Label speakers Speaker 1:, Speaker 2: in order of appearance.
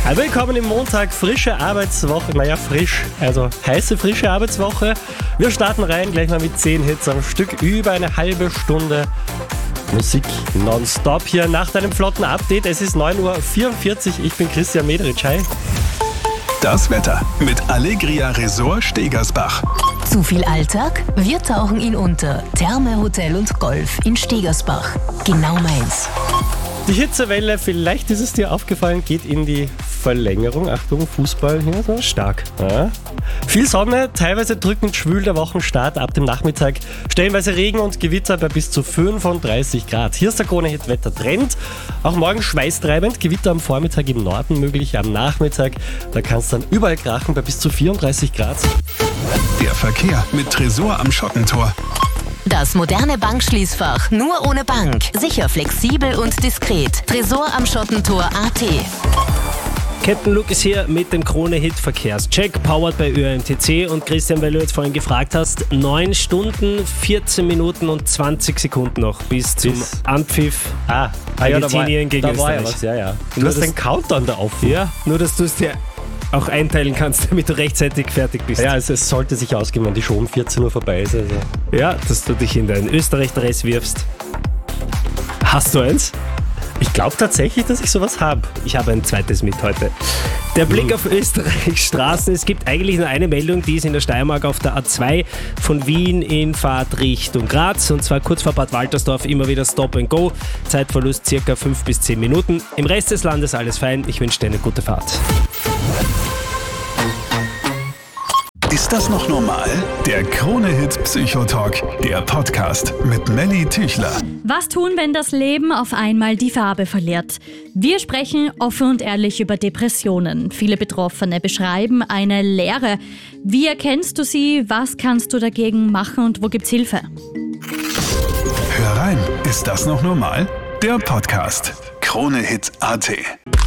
Speaker 1: Willkommen im Montag, frische Arbeitswoche, also heiße, frische Arbeitswoche. Wir starten rein gleich mal mit 10 Hits am Stück, über eine halbe Stunde Musik nonstop hier nach deinem flotten Update. Es ist 9.44 Uhr, ich bin Christian Mederitsch, hi.
Speaker 2: Das Wetter mit Allegria Resort Stegersbach.
Speaker 3: Zu viel Alltag? Wir tauchen ihn unter. Therme, Hotel und Golf in Stegersbach. Genau meins.
Speaker 1: Die Hitzewelle, vielleicht ist es dir aufgefallen, geht in die Verlängerung. Achtung, Fußball hier so. Stark. Ja. Viel Sonne, teilweise drückend schwül der Wochenstart ab dem Nachmittag. Stellenweise Regen und Gewitter bei bis zu 35 Grad. Hier ist der Krone-Hit Wettertrend. Auch morgen schweißtreibend, Gewitter am Vormittag im Norden möglich, am Nachmittag. Da kann es dann überall krachen bei bis zu 34 Grad.
Speaker 2: Der Verkehr mit Tresor am Schottentor.
Speaker 3: Das moderne Bankschließfach nur ohne Bank. Sicher, flexibel und diskret. Tresor am Schottentor.at.
Speaker 4: Captain Luke ist hier mit dem Krone-Hit Verkehrscheck, powered bei ÖMTC. Und Christian, weil du jetzt vorhin gefragt hast, 9 Stunden, 14 Minuten und 20 Sekunden noch bis zum Anpfiff. Argentinien gegen Österreich.
Speaker 1: Ja. Du hast den Countdown da auf.
Speaker 4: Ja, nur dass du es dir auch einteilen kannst, damit du rechtzeitig fertig bist.
Speaker 1: Ja, also es sollte sich ausgehen, wenn die Show um 14 Uhr vorbei ist. Also.
Speaker 4: Ja, dass du dich in deinen Österreich-Dress wirfst. Hast du eins?
Speaker 1: Ich glaube tatsächlich, dass ich sowas habe.
Speaker 4: Ich habe ein zweites mit heute. Der Blick auf Österreichs Straßen. Es gibt eigentlich nur eine Meldung, die ist in der Steiermark auf der A2 von Wien in Fahrt Richtung Graz. Und zwar kurz vor Bad Waltersdorf immer wieder Stop and Go. Zeitverlust circa 5 bis 10 Minuten. Im Rest des Landes alles fein. Ich wünsche dir eine gute Fahrt.
Speaker 2: Ist das noch normal? Der Krone-Hit Psychotalk, der Podcast mit Melly Tüchler.
Speaker 5: Was tun, wenn das Leben auf einmal die Farbe verliert? Wir sprechen offen und ehrlich über Depressionen. Viele Betroffene beschreiben eine Leere. Wie erkennst du sie? Was kannst du dagegen machen und wo gibt's Hilfe?
Speaker 2: Hör rein, ist das noch normal? Der Podcast Krone-Hit.at.